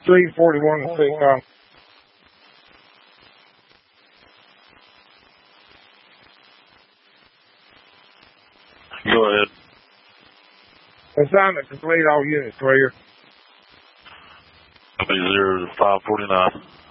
341 Seacom. Go ahead. Assignment complete. All units clear. Copy 0 to 549.